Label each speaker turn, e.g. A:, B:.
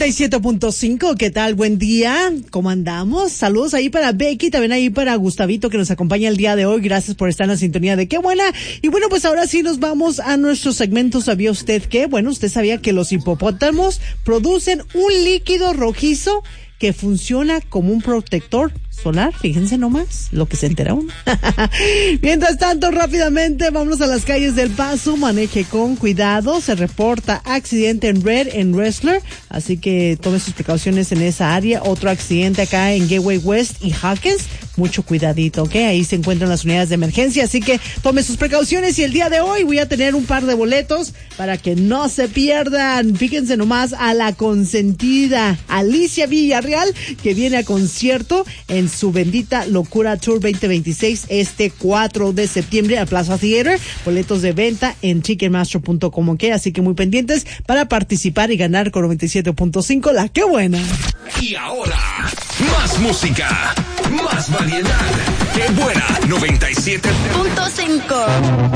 A: 97.5, ¿qué tal? Buen día, ¿cómo andamos? Saludos ahí para Becky, también ahí para Gustavito que nos acompaña el día de hoy. Gracias por estar en la sintonía de Qué Buena. Y bueno, pues ahora sí nos vamos a nuestro segmento. ¿Sabía usted que? Bueno, usted sabía que los hipopótamos producen un líquido rojizo que funciona como un protector solar. Fíjense nomás lo que se entera uno. Mientras tanto, rápidamente vámonos a las calles del Paso. Maneje con cuidado. Se reporta accidente en Red en Wrestler, así que tome sus precauciones en esa área. Otro accidente acá en Gateway West y Hawkins. Mucho cuidadito, ¿ok? Ahí se encuentran las unidades de emergencia, así que tome sus precauciones. Y el día de hoy voy a tener un par de boletos para que no se pierdan. Fíjense nomás a la consentida Alicia Villarreal, que viene a concierto en su Bendita Locura Tour 2026 este 4 de septiembre a Plaza Theater. Boletos de venta en ticketmaster.com, ¿ok? Así que muy pendientes para participar y ganar con 97.5 la Qué Buena.
B: Y ahora, más música, más variedad. Qué Buena 97.5.